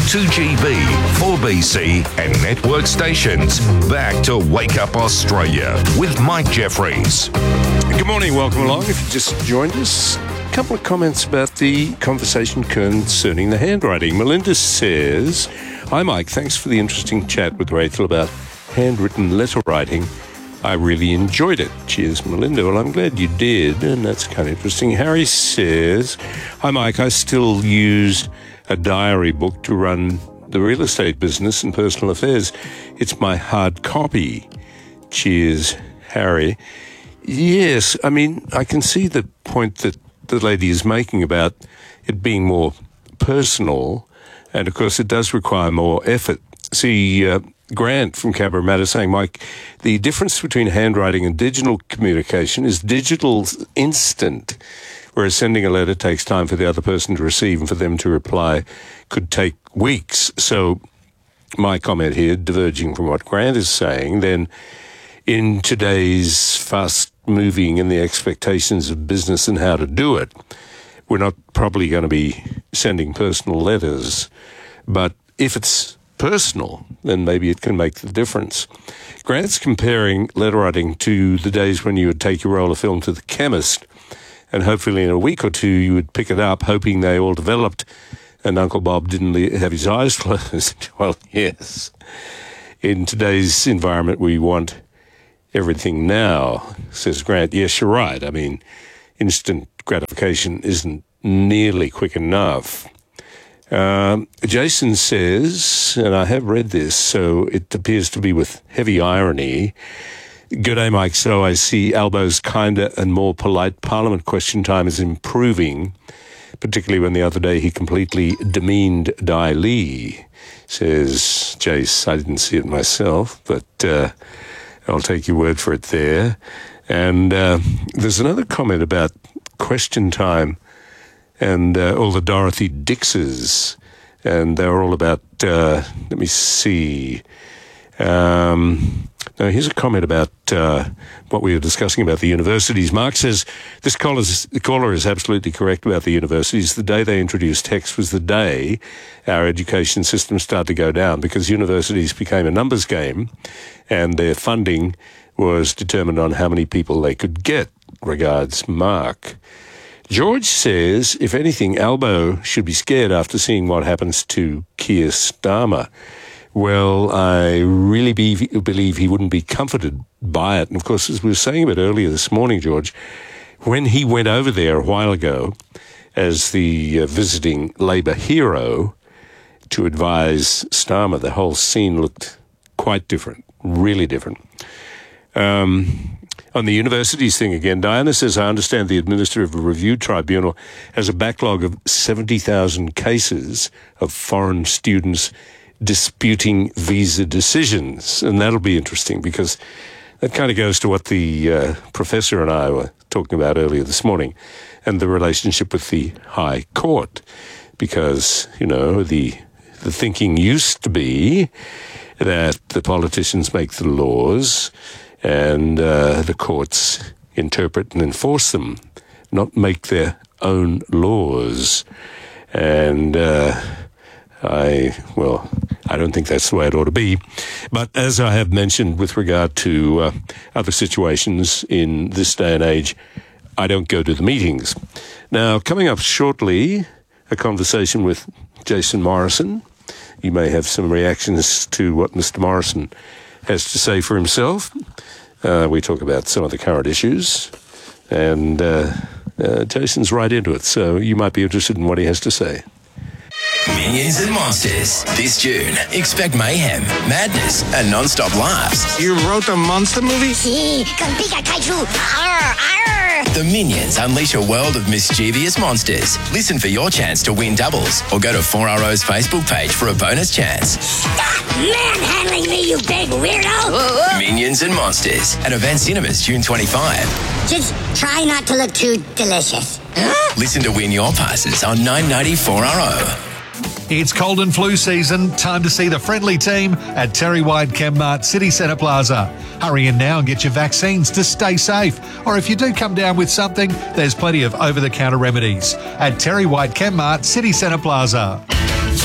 2GB, 4BC and network stations. Back to Wake Up Australia with Mike Jeffries. Good morning, welcome along. If you just joined us, a couple of comments about the conversation concerning the handwriting. Melinda says, "Hi Mike, thanks for the interesting chat with Rachel about handwritten letter writing. I really enjoyed it." Cheers, Melinda. Well, I'm glad you did, and that's kind of interesting. Harry says, "Hi Mike, I still use a diary book to run the real estate business and personal affairs. It's my hard copy." Cheers, Harry. Yes, I mean, I can see the point that the lady is making about it being more personal, and of course it does require more effort. See, Grant from Cabramatta saying, "Mike, the difference between handwriting and digital communication is digital's instant, whereas sending a letter takes time for the other person to receive and for them to reply could take weeks." So my comment here, diverging from what Grant is saying, then in today's fast-moving and the expectations of business and how to do it, we're not probably going to be sending personal letters. But if it's personal, then maybe it can make the difference. Grant's comparing letter writing to the days when you would take your roll of film to the chemist and hopefully in a week or two you would pick it up hoping they all developed and Uncle Bob didn't have his eyes closed. Well, yes. In today's environment, we want everything now, says Grant. Yes, you're right. I mean, instant gratification isn't nearly quick enough. Jason says, and I have read this, so it appears to be with heavy irony, "G'day, Mike. So I see Albo's kinder and more polite Parliament question time is improving, particularly when the other day he completely demeaned Dai Lee," says Jace. I didn't see it myself, but I'll take your word for it there. And there's another comment about question time and all the Dorothy Dixes, and they're all about, let me see. Now, here's a comment about what we were discussing about the universities. Mark says, the caller is absolutely correct about the universities. The day they introduced text was the day our education system started to go down because universities became a numbers game and their funding was determined on how many people they could get. Regards, Mark. George says, if anything, Albo should be scared after seeing what happens to Keir Starmer. Well, I really believe he wouldn't be comforted by it. And of course, as we were saying a bit earlier this morning, George, when he went over there a while ago as the visiting Labour hero to advise Starmer, the whole scene looked quite different, really different. On the universities thing again, Diana says, "I understand the Administrative Review Tribunal has a backlog of 70,000 cases of foreign students disputing visa decisions." And that'll be interesting because that kind of goes to what the professor and I were talking about earlier this morning and the relationship with the High Court. Because, you know, the thinking used to be that the politicians make the laws and the courts interpret and enforce them, not make their own laws. And I don't think that's the way it ought to be. But as I have mentioned with regard to other situations in this day and age, I don't go to the meetings. Now, coming up shortly, a conversation with Jason Morrison. You may have some reactions to what Mr. Morrison has to say for himself. We talk about some of the current issues, and Jason's right into it, so you might be interested in what he has to say. Minions and Monsters. This June, expect mayhem, madness, and non-stop laughs. You wrote a monster movie? Sí, con Pika Kaiju. Arr, arr. The Minions unleash a world of mischievous monsters. Listen for your chance to win doubles, or go to 4RO's Facebook page for a bonus chance. Stop manhandling me, you big weirdo! Minions and Monsters at Event Cinemas, June 25. Just try not to look too delicious. Huh? Listen to win your passes on 990 4RO. It's cold and flu season. Time to see the friendly team at Terry White Chemmart City Centre Plaza. Hurry in now and get your vaccines to stay safe. Or if you do come down with something, there's plenty of over-the-counter remedies at Terry White Chemmart City Centre Plaza.